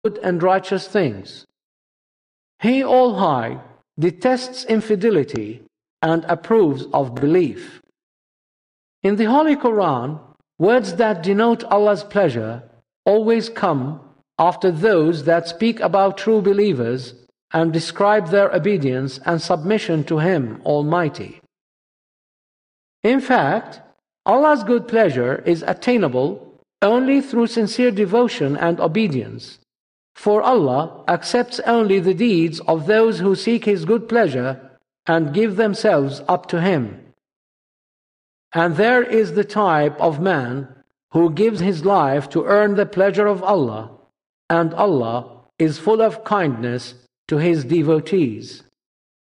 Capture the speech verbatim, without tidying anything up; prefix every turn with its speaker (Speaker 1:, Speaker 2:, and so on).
Speaker 1: good and righteous things. He All High detests infidelity and approves of belief. In the Holy Quran, words that denote Allah's pleasure always come after those that speak about true believers and describe their obedience and submission to Him Almighty. In fact, Allah's good pleasure is attainable only through sincere devotion and obedience, for Allah accepts only the deeds of those who seek His good pleasure and give themselves up to Him. And there is the type of man who gives his life to earn the pleasure of Allah, and Allah is full of kindness to His devotees.